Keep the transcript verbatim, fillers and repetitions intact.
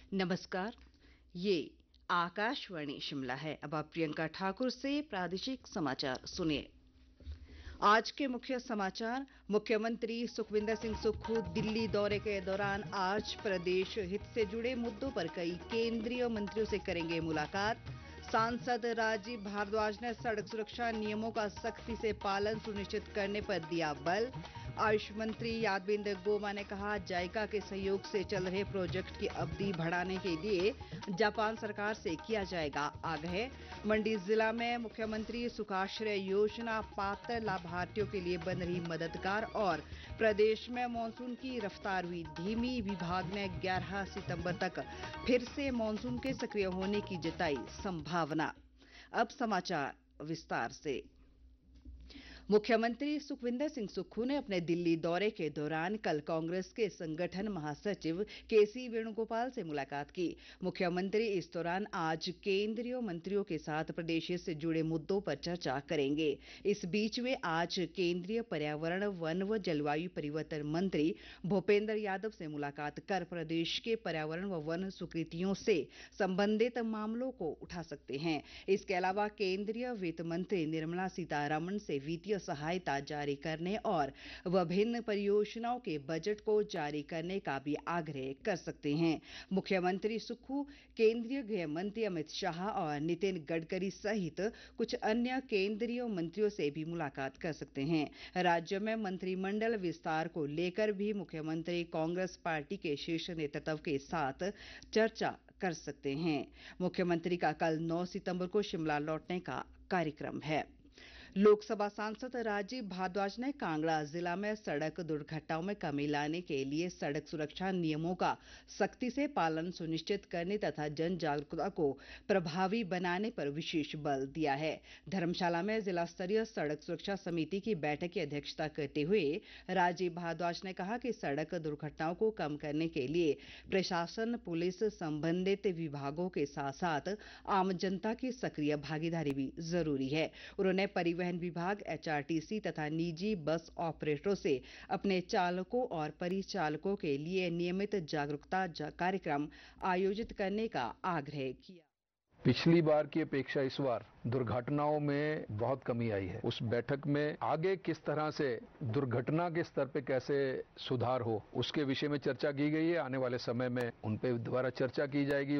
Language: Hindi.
नमस्कार, ये आकाशवाणी शिमला है। अब आप प्रियंका ठाकुर से प्रादेशिक समाचार सुनिए। आज के मुख्य समाचार। मुख्यमंत्री सुखविंदर सिंह सुक्खू दिल्ली दौरे के दौरान आज प्रदेश हित से जुड़े मुद्दों पर कई केंद्रीय मंत्रियों से करेंगे मुलाकात। सांसद राजीव भारद्वाज ने सड़क सुरक्षा नियमों का सख्ती से पालन सुनिश्चित करने पर दिया बल। आयुष मंत्री यादवेंद्र गोमा ने कहा, जायका के सहयोग से चल रहे प्रोजेक्ट की अवधि बढ़ाने के लिए जापान सरकार से किया जाएगा आग्रह। मंडी जिला में मुख्यमंत्री सुखाश्रय योजना पात्र लाभार्थियों के लिए बन रही मददगार और प्रदेश में मानसून की रफ्तार हुई धीमी। विभाग ने ग्यारह सितंबर तक फिर से मानसून के सक्रिय होने की जताई संभावना। अब समाचार विस्तार से। मुख्यमंत्री सुखविंदर सिंह सुक्खू ने अपने दिल्ली दौरे के दौरान कल कांग्रेस के संगठन महासचिव के सी वेणुगोपाल से मुलाकात की। मुख्यमंत्री इस दौरान आज केंद्रीय मंत्रियों के साथ प्रदेश से जुड़े मुद्दों पर चर्चा करेंगे। इस बीच वे आज केंद्रीय पर्यावरण, वन व जलवायु परिवर्तन मंत्री भूपेंद्र यादव से मुलाकात कर प्रदेश के पर्यावरण व वन स्वीकृतियों से संबंधित मामलों को उठा सकते हैं। इसके अलावा केंद्रीय वित्त मंत्री निर्मला सीतारमण से वित्तीय सहायता जारी करने और विभिन्न परियोजनाओं के बजट को जारी करने का भी आग्रह कर सकते हैं। मुख्यमंत्री सुक्खू केंद्रीय गृह मंत्री अमित शाह और नितिन गडकरी सहित कुछ अन्य केंद्रीय मंत्रियों से भी मुलाकात कर सकते हैं। राज्य में मंत्रिमंडल विस्तार को लेकर भी मुख्यमंत्री कांग्रेस पार्टी के शीर्ष नेतृत्व के साथ चर्चा कर सकते हैं। मुख्यमंत्री का कल नौ सितंबर को शिमला लौटने का कार्यक्रम है। लोकसभा सांसद राजीव भारद्वाज ने कांगड़ा जिला में सड़क दुर्घटनाओं में कमी लाने के लिए सड़क सुरक्षा नियमों का सख्ती से पालन सुनिश्चित करने तथा जन जागरूकता को प्रभावी बनाने पर विशेष बल दिया है। धर्मशाला में जिला स्तरीय सड़क सुरक्षा समिति की बैठक की अध्यक्षता करते हुए राजीव भारद्वाज ने कहा कि सड़क दुर्घटनाओं को कम करने के लिए प्रशासन, पुलिस, संबंधित विभागों के साथ साथ आम जनता की सक्रिय भागीदारी भी जरूरी है। उन्होंने परिवहन विभाग, एच आर टी सी तथा निजी बस ऑपरेटरों से अपने चालकों और परिचालकों के लिए नियमित जागरूकता कार्यक्रम आयोजित करने का आग्रह किया। पिछली बार की अपेक्षा इस बार दुर्घटनाओं में बहुत कमी आई है। उस बैठक में आगे किस तरह से दुर्घटना के स्तर पे कैसे सुधार हो, उसके विषय में चर्चा की गई है। आने वाले समय में उन पे दोबारा चर्चा की जाएगी।